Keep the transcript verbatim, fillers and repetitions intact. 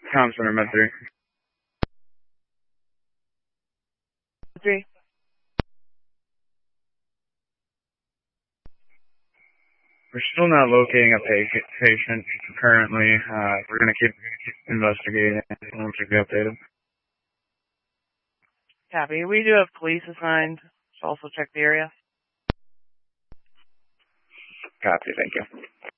Com Center, Med three. Three. We're still not locating a pa- patient currently. Uh, we're going to keep investigating once we get updated. Copy. We do have police assigned to also check the area. Copy, thank you.